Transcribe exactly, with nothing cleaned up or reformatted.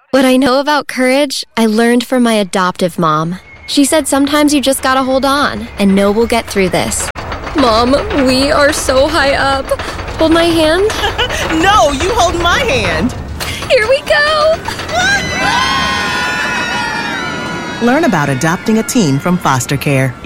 What I know about courage, I learned from my adoptive mom. She said sometimes you just gotta hold on and know we'll get through this. Mom, we are so high up. Hold my hand. No, you hold my hand. Here we go. Learn about adopting a teen from foster care.